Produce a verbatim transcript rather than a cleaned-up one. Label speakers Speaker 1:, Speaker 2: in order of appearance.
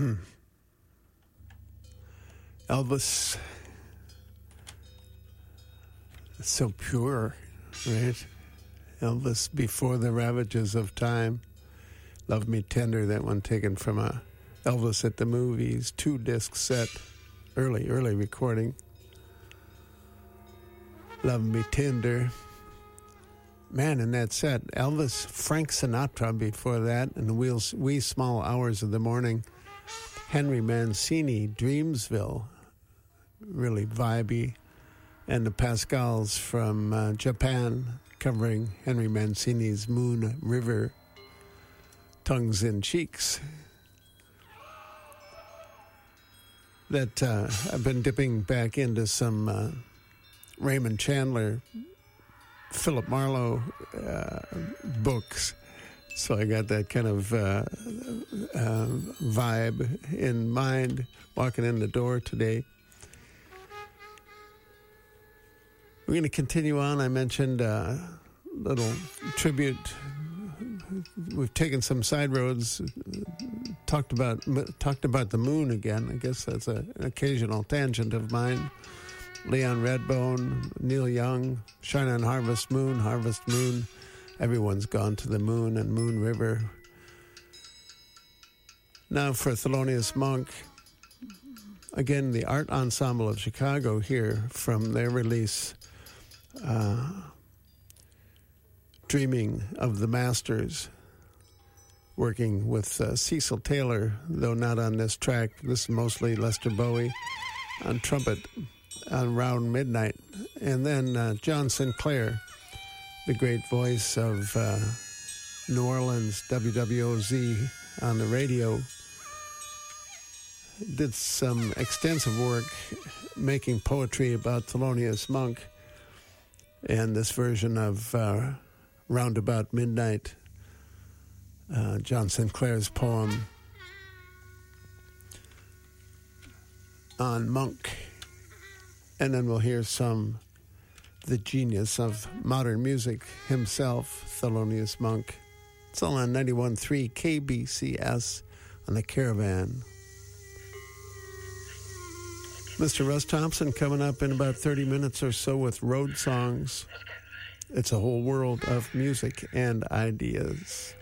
Speaker 1: Elvis, so pure, right? Elvis before the ravages of time. Love Me Tender, that one taken from a Elvis at the Movies two-disc set, early, early recording. Love Me Tender. Man, in that set, Elvis, Frank Sinatra before that, and the wheels, wee small hours of the morning. Henry Mancini, Dreamsville, really vibey. And the Pascals from uh, Japan, covering Henry Mancini's Moon River, Tongues in Cheeks. That uh, I've been dipping back into some uh, Raymond Chandler, Philip Marlowe uh, books. So I got that kind of uh, uh, vibe in mind walking in the door today. We're going to continue on. I mentioned a little tribute. We've taken some side roads, talked about talked about the moon again. I guess that's a, an occasional tangent of mine. Leon Redbone, Neil Young, Shine on Harvest Moon, Harvest Moon. Everyone's gone to the moon and Moon River. Now for Thelonious Monk. Again, the Art Ensemble of Chicago here from their release, uh, Dreaming of the Masters, working with uh, Cecil Taylor, though not on this track. This is mostly Lester Bowie on trumpet on Around Midnight. And then uh, John Sinclair, the great voice of uh, New Orleans, W W O Z on the radio, did some extensive work making poetry about Thelonious Monk, and this version of uh, Roundabout Midnight, uh, John Sinclair's poem on Monk. And then we'll hear some, the genius of modern music himself, Thelonious Monk. It's all on ninety-one point three K B C S on the Caravan. Mister Russ Thompson coming up in about thirty minutes or so with Road Songs. It's a whole world of music and ideas.